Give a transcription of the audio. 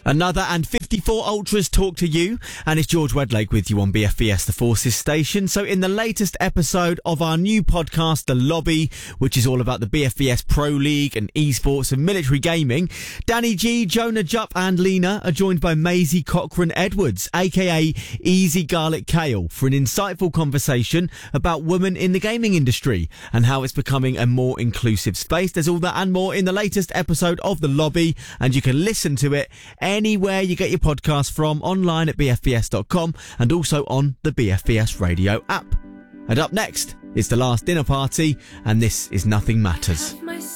Another and 54 Ultras talk to you, and it's George Wedlake with you on BFBS The Forces station. So in the latest episode of our new podcast, The Lobby, which is all about the BFBS Pro League and esports and military gaming, Danny G, Jonah Jupp and Lena are joined by Maisie Cochran-Edwards, aka Easy Garlic Kale, for an insightful conversation about women in the gaming industry and how it's becoming a more inclusive space. There's all that and more in the latest episode of The Lobby, and you can listen to it anywhere you get your podcast from, online at bfbs.com and also on the BFBS radio app. And up next, it's The Last Dinner Party, and this is Nothing Matters.